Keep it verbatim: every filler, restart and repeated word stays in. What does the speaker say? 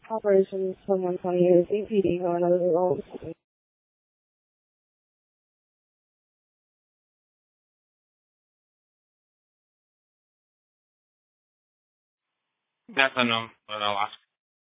Operation one twenty is A P D or another role. Good afternoon, Brother Alaska.